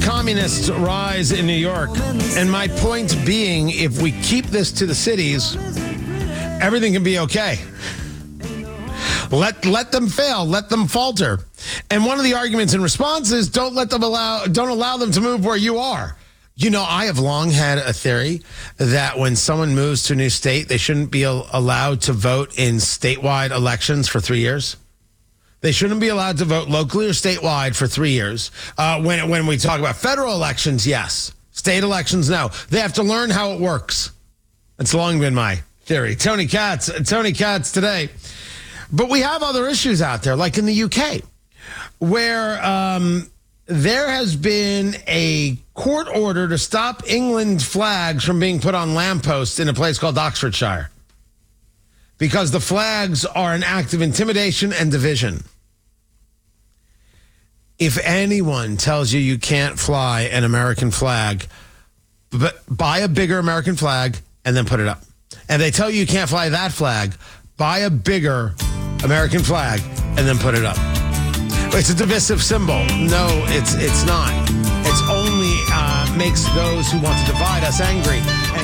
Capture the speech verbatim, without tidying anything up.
communists rise in New York. And my point being, if we keep this to the cities, everything can be okay. Let let them fail. Let them falter. And one of the arguments in response is don't let them allow don't allow them to move where you are. You know, I have long had a theory that when someone moves to a new state, they shouldn't be al- allowed to vote in statewide elections for three years. They shouldn't be allowed to vote locally or statewide for three years. Uh, when when we talk about federal elections, yes. State elections, no. They have to learn how it works. That's long been my theory. Tony Katz, Tony Katz today. But we have other issues out there, like in the U K, where um, there has been a court order to stop England flags from being put on lampposts in a place called Oxfordshire because the flags are an act of intimidation and division. If anyone tells you you can't fly an American flag, but buy a bigger American flag and then put it up. And they tell you you can't fly that flag, buy a bigger American flag and then put it up. It's a divisive symbol. No, it's it's not. It's only uh, makes those who want to divide us angry. And